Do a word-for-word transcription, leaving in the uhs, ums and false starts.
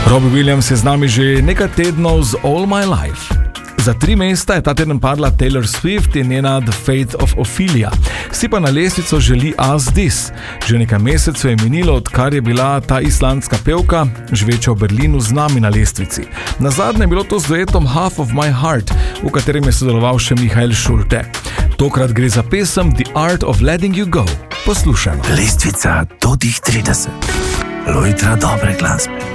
Robbie Williams je z nami že nekaj tednov z All My Life. Za tri mesta je ta teden padla Taylor Swift in njena The Fate of Ophelia. Si pa na lestvico želi As This. Že nekaj mesecev je minilo, odkar je bila ta islandska pevka, živeča v Berlinu, z nami na lestvici. Nazadnje je bilo to z duetom Half of My Heart, v katerem je sodeloval še Michael Schulte. Tokrat gre za pesem The Art of Letting You Go. Poslušajmo. Lestvica do tih trideset. Lojtra dobre glasbe.